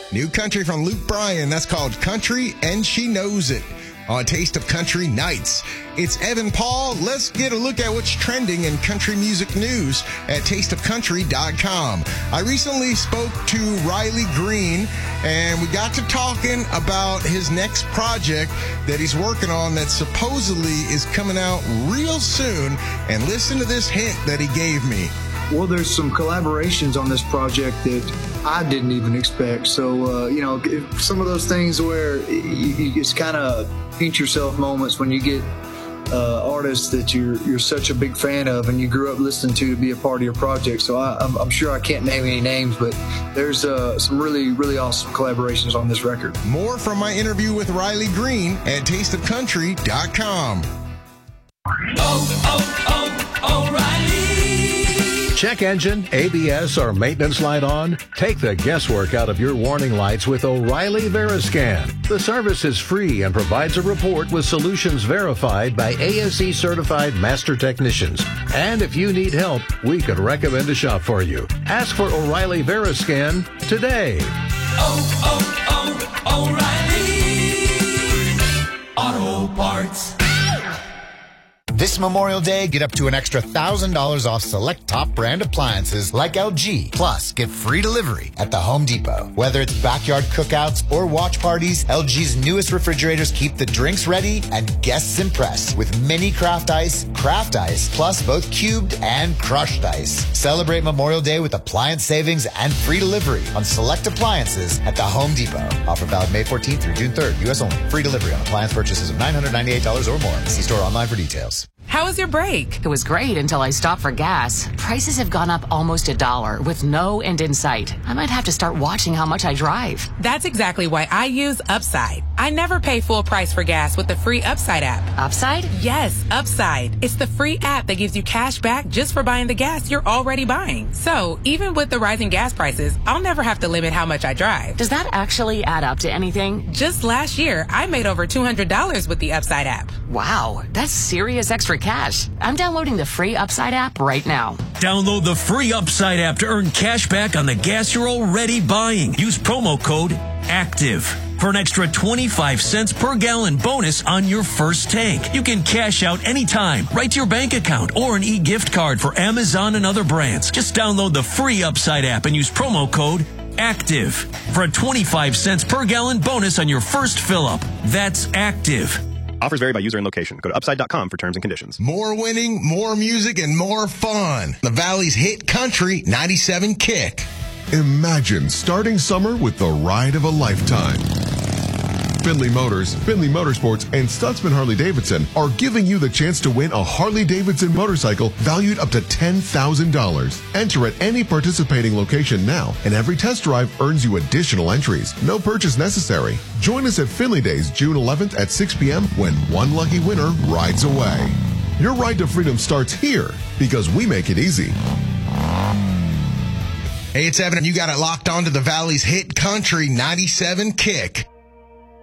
New country from Luke Bryan. That's called Country and She Knows It on Taste of Country Nights. It's Evan Paul. Let's get a look at what's trending in country music news at tasteofcountry.com. I recently spoke to Riley Green, and we got to talking about his next project that he's working on that supposedly is coming out real soon. And listen to this hint that he gave me. Well, there's some collaborations on this project that I didn't even expect. So, some of those things where you just kind of pinch yourself moments when you get artists that you're such a big fan of and you grew up listening to be a part of your project. So I'm sure I can't name any names, but there's some really, really awesome collaborations on this record. More from my interview with Riley Green at tasteofcountry.com. O'Reilly. Check engine, ABS, or maintenance light on? Take the guesswork out of your warning lights with O'Reilly Veriscan. The service is free and provides a report with solutions verified by ASE certified master technicians. And if you need help, we could recommend a shop for you. Ask for O'Reilly Veriscan today. O'Reilly Auto Parts. This Memorial Day, get up to an extra $1,000 off select top brand appliances like LG. Plus, get free delivery at the Home Depot. Whether it's backyard cookouts or watch parties, LG's newest refrigerators keep the drinks ready and guests impressed with mini craft ice, plus both cubed and crushed ice. Celebrate Memorial Day with appliance savings and free delivery on select appliances at the Home Depot. Offer valid May 14th through June 3rd. U.S. only. Free delivery on appliance purchases of $998 or more. See store online for details. How was your break? It was great until I stopped for gas. Prices have gone up almost $1 with no end in sight. I might have to start watching how much I drive. That's exactly why I use Upside. I never pay full price for gas with the free Upside app. Upside? Yes, Upside. It's the free app that gives you cash back just for buying the gas you're already buying. So even with the rising gas prices, I'll never have to limit how much I drive. Does that actually add up to anything? Just last year, I made over $200 with the Upside app. Wow, that's serious extra cash. I'm downloading the free Upside app right now. Download the free Upside app to earn cash back on the gas you're already buying. Use promo code ACTIVE for an extra 25 cents per gallon bonus on your first tank. You can cash out anytime, right to your bank account, or an e-gift card for Amazon and other brands. Just download the free Upside app and use promo code ACTIVE for a 25 cents per gallon bonus on your first fill-up. That's ACTIVE. Offers vary by user and location. Go to upside.com for terms and conditions. More winning, more music, and more fun. The Valley's hit country 97 Kick. Imagine starting summer with the ride of a lifetime. Findlay Motors, Findlay Motorsports, and Stutzman Harley-Davidson are giving you the chance to win a Harley-Davidson motorcycle valued up to $10,000. Enter at any participating location now, and every test drive earns you additional entries. No purchase necessary. Join us at Findlay Days, June 11th at 6 p.m. when one lucky winner rides away. Your ride to freedom starts here because we make it easy. Hey, it's Evan, and you got it locked on to the Valley's hit country 97 Kick.